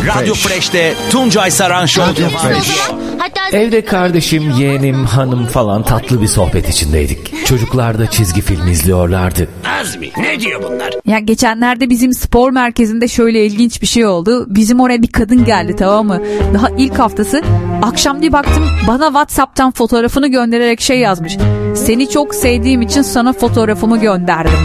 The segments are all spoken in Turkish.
Radyo Fresh'te Tuncay Saran Show devam ediyor. Evde kardeşim, yeğenim, hanım falan tatlı bir sohbet içindeydik. Çocuklar da çizgi film izliyorlardı. Azmi, ne diyor bunlar? Ya geçenlerde bizim spor merkezinde şöyle ilginç bir şey oldu. Bizim oraya bir kadın geldi, tamam mı? Daha ilk haftası. Akşam bir baktım, bana WhatsApp'tan fotoğrafını göndererek şey yazmış. Seni çok sevdiğim için sana fotoğrafımı gönderdim.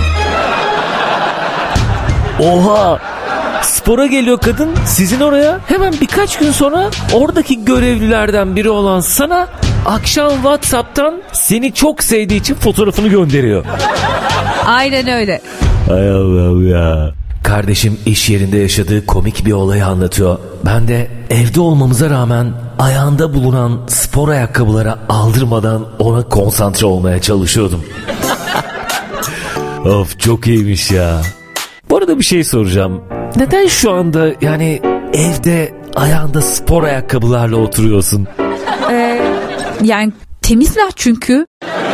Oha! Spora geliyor kadın sizin oraya. Hemen birkaç gün sonra oradaki görevlilerden biri olan sana akşam WhatsApp'tan seni çok sevdiği için fotoğrafını gönderiyor. Aynen öyle. Hay Allah'ım ya. Kardeşim iş yerinde yaşadığı komik bir olayı anlatıyor. Ben de evde olmamıza rağmen ayağında bulunan spor ayakkabılara aldırmadan ona konsantre olmaya çalışıyordum. Of, çok iyiymiş ya. Bu arada bir şey soracağım. Neden şu anda yani evde ayağında spor ayakkabılarla oturuyorsun? Yani temizler çünkü.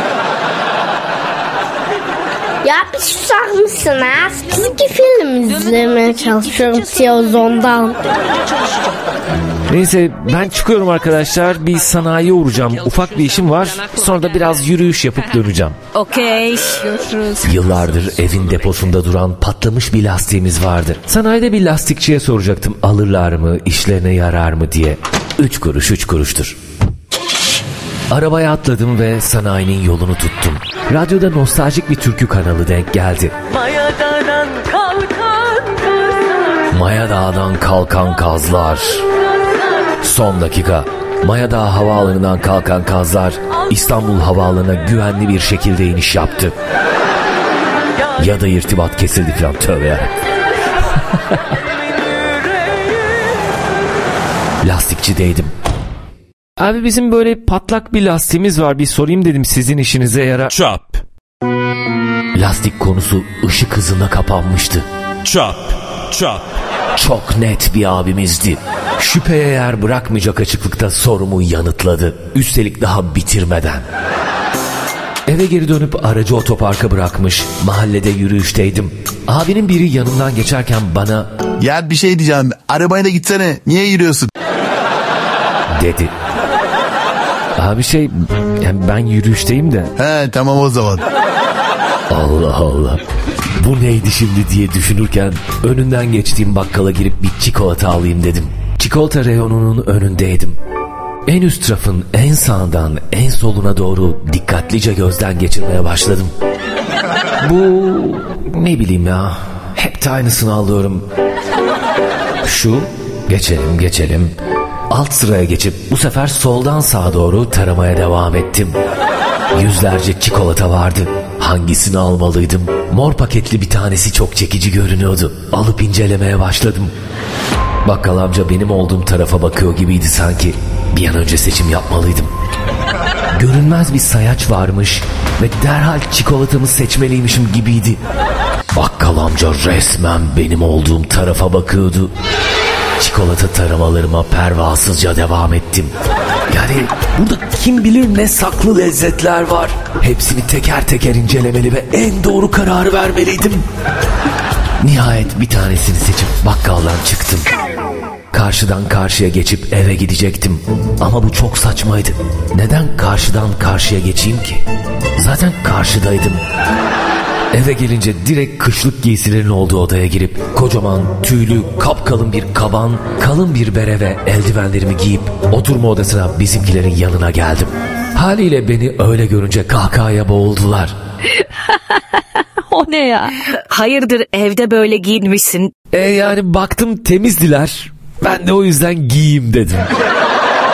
Ya bir susar mısınız? Çizgi film izlemeye çalışıyorum televizyondan. Neyse ben çıkıyorum arkadaşlar. Bir sanayiye uğrayacağım. Ufak bir işim var. Sonra da biraz yürüyüş yapıp döneceğim. Okey. Görüşürüz. Yıllardır evin deposunda duran patlamış bir lastiğimiz vardı. Sanayide bir lastikçiye soracaktım. Alırlar mı, işlerine yarar mı diye. 3 kuruş 3 kuruştur. Arabaya atladım ve sanayinin yolunu tuttum. Radyoda nostaljik bir türkü kanalı denk geldi. Maya Dağı'dan kalkan kazlar. Son dakika. Maya Dağı havaalanından kalkan kazlar İstanbul havaalanına güvenli bir şekilde iniş yaptı. Ya da irtibat kesildi falan, tövbe ya. Lastikçideydim. Abi bizim böyle patlak bir lastiğimiz var, bir sorayım dedim, sizin işinize yarar. Çap. Lastik konusu ışık hızına kapanmıştı. Çap. Çok net bir abimizdi. Şüpheye yer bırakmayacak açıklıkta sorumu yanıtladı. Üstelik daha bitirmeden. Eve geri dönüp aracı otoparka bırakmış, mahallede yürüyüşteydim. Abinin biri yanımdan geçerken bana "Ya bir şey diyeceğim, arabayla gitsene, niye yürüyorsun?" dedi. Abi yani ben yürüyüşteyim de. He tamam o zaman. Allah Allah. Bu neydi şimdi diye düşünürken önünden geçtiğim bakkala girip bir çikolata alayım dedim. Çikolata reyonunun önündeydim. En üst rafın en sağından en soluna doğru dikkatlice gözden geçirmeye başladım. Bu ne bileyim ya, hep de aynısını alıyorum. Şu, geçelim. Alt sıraya geçip bu sefer soldan sağa doğru taramaya devam ettim. Yüzlerce çikolata vardı. Hangisini almalıydım? Mor paketli bir tanesi çok çekici görünüyordu. Alıp incelemeye başladım. Bakkal amca benim olduğum tarafa bakıyor gibiydi sanki. Bir an önce seçim yapmalıydım. Görünmez bir sayaç varmış ve derhal çikolatamı seçmeliymişim gibiydi. Bakkal amca resmen benim olduğum tarafa bakıyordu. Çikolata taramalarıma pervasızca devam ettim. Yani burada kim bilir ne saklı lezzetler var. Hepsini teker teker incelemeli ve en doğru kararı vermeliydim. Nihayet bir tanesini seçip bakkaldan çıktım. Karşıdan karşıya geçip eve gidecektim. Ama bu çok saçmaydı. Neden karşıdan karşıya geçeyim ki? Zaten karşıdaydım. Eve gelince direkt kışlık giysilerin olduğu odaya girip kocaman tüylü kapkalın bir kaban, kalın bir bere ve eldivenlerimi giyip oturma odasına bizimkilerin yanına geldim. Haliyle beni öyle görünce kahkahaya boğuldular. O ne ya? Hayırdır evde böyle giyinmişsin? Yani baktım temizdiler. Ben de o yüzden giyeyim dedim.